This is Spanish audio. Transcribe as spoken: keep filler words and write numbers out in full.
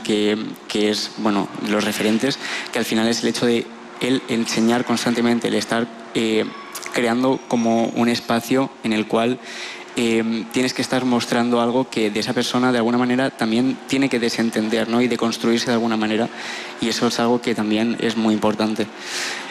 persona que, que es, bueno, los referentes, que al final es el hecho de el enseñar constantemente, el estar eh, creando como un espacio en el cual eh, tienes que estar mostrando algo que de esa persona de alguna manera también tiene que desentender, ¿no? Y de construirse de alguna manera, y eso es algo que también es muy importante.